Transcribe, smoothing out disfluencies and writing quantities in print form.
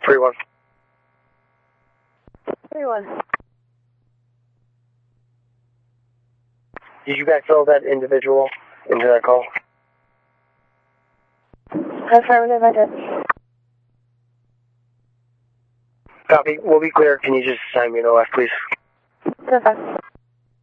3-1. 3-1. Did you backfill that individual into that call? Affirmative, I did. Copy. We'll be clear. Can you just assign me an OF, please? Okay.